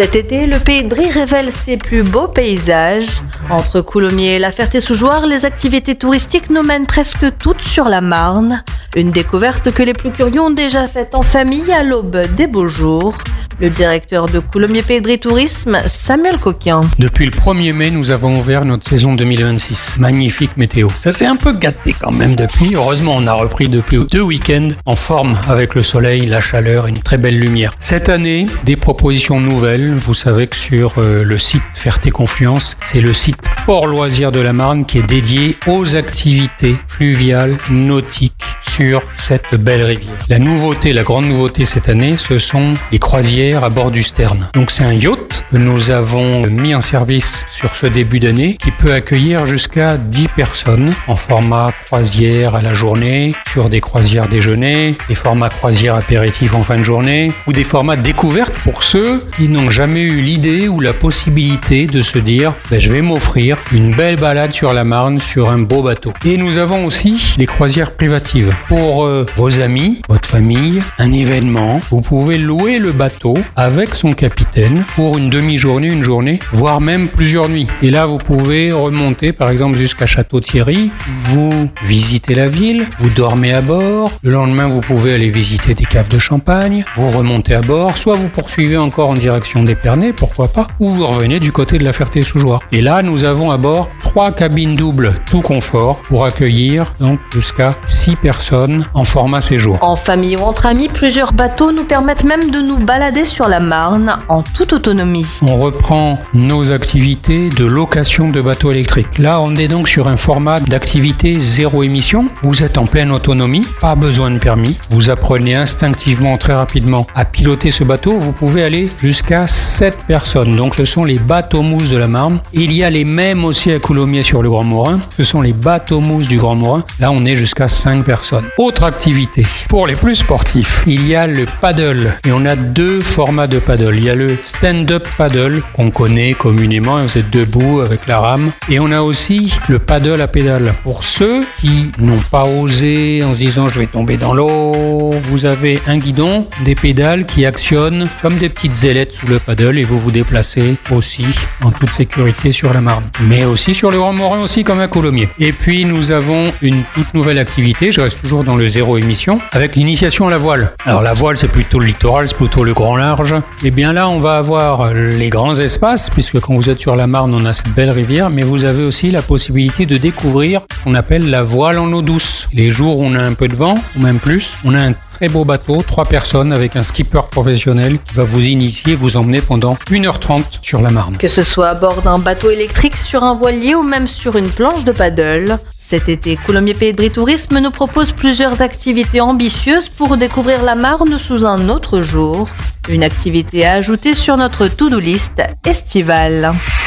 Cet été, le Pays de Brie révèle ses plus beaux paysages. Entre Coulommiers et La Ferté-sous-Jouarre, les activités touristiques nous mènent presque toutes sur la Marne. Une découverte que les plus curieux ont déjà faite en famille à l'aube des beaux jours. Le directeur de Coulommiers Pays de Brie Tourisme, Samuel Coquin. Depuis le 1er mai, nous avons ouvert notre saison 2026. Magnifique météo. Ça s'est un peu gâté quand même depuis. Heureusement, on a repris depuis 2 week-ends en forme avec le soleil, la chaleur et une très belle lumière. Cette année, des propositions nouvelles. Vous savez que sur le site Ferté-Confluence, c'est le site Port Loisirs de la Marne qui est dédié aux activités fluviales, nautiques sur cette belle rivière. La grande nouveauté cette année, ce sont les croisières à bord du Stern. Donc c'est un yacht que nous avons mis en service sur ce début d'année qui peut accueillir jusqu'à 10 personnes en format croisière à la journée, sur des croisières déjeuner, des formats croisières apéritifs en fin de journée ou des formats découvertes pour ceux qui n'ont jamais eu l'idée ou la possibilité de se dire je vais m'offrir une belle balade sur la Marne sur un beau bateau. Et nous avons aussi les croisières privatives pour vos amis, votre famille, un événement. Vous pouvez louer le bateau avec son capitaine pour une demi-journée, une journée, voire même plusieurs nuits. Et là, vous pouvez remonter par exemple jusqu'à Château-Thierry, vous visitez la ville, vous dormez à bord, le lendemain vous pouvez aller visiter des caves de champagne, vous remontez à bord, soit vous poursuivez encore en direction d'Épernay, pourquoi pas, ou vous revenez du côté de La Ferté-sous-Jouarre. Et là, nous avons à bord 3 cabines doubles tout confort pour accueillir donc jusqu'à 6 personnes en format séjour. En famille ou entre amis, plusieurs bateaux nous permettent même de nous balader sur la Marne en toute autonomie. On reprend nos activités de location de bateaux électriques. Là, on est donc sur un format d'activité zéro émission. Vous êtes en pleine autonomie, pas besoin de permis. Vous apprenez instinctivement, très rapidement, à piloter ce bateau. Vous pouvez aller jusqu'à 7 personnes. Donc, ce sont les bateaux mousses de la Marne. Il y a les mêmes aussi à Coulommiers sur le Grand Morin. Ce sont les bateaux mousses du Grand Morin. Là, on est jusqu'à 5 personnes. Autre activité, pour les plus sportifs, il y a le paddle. Et on a 2 formats de paddle. Il y a le stand-up paddle qu'on connaît communément, vous êtes debout avec la rame. Et on a aussi le paddle à pédale. Pour ceux qui n'ont pas osé en se disant je vais tomber dans l'eau, vous avez un guidon, des pédales qui actionnent comme des petites ailettes sous le paddle et vous vous déplacez aussi en toute sécurité sur la Marne. Mais aussi sur le Grand Morin aussi comme à Coulommiers. Et puis nous avons une toute nouvelle activité, je reste toujours dans le zéro émission, avec l'initiation à la voile. Alors la voile c'est plutôt le littoral, c'est plutôt le grand large. Et bien là on va avoir les grands espaces, puisque quand vous êtes sur la Marne on a cette belle rivière, mais vous avez aussi la possibilité de découvrir ce qu'on appelle la voile en eau douce. Les jours où on a un peu de vent, ou même plus, on a un très beau bateau, 3 personnes avec un skipper professionnel qui va vous initier, vous emmener pendant 1h30 sur la Marne. Que ce soit à bord d'un bateau électrique, sur un voilier ou même sur une planche de paddle, cet été, Coulommiers Pays de Brie Tourisme nous propose plusieurs activités ambitieuses pour découvrir la Marne sous un autre jour. Une activité à ajouter sur notre to-do list estivale.